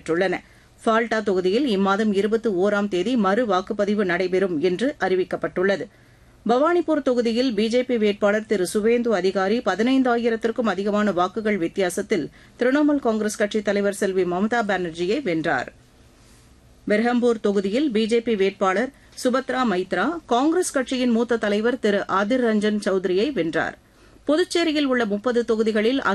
பெற்றுள்ளன. ஃபால்டா தொகுதியில் இம்மாதம் 21ஆம் தேதி மறு வாக்குப்பதிவு நடைபெறும் என்று அறிவிக்கப்பட்டுள்ளது. பவானிபூர் தொகுதியில் பிஜேபி வேட்பாளர் திரு சுவேந்து அதிகாரி 15,000த்திற்கும் அதிகமான வாக்குகள் வித்தியாசத்தில் திரிணாமுல் காங்கிரஸ் கட்சித் தலைவர் செல்வி மம்தா பானர்ஜியை வென்றார். பெர்ஹம்பூர் தொகுதியில் பிஜேபி வேட்பாளர் சுபத்ரா மைத்ரா காங்கிரஸ் கட்சியின் மூத்த தலைவர் திரு ஆதிர் ரஞ்சன் சௌத்ரியை வென்றார். புதுச்சேரியில் உள்ள 30 தொகுதிகளில்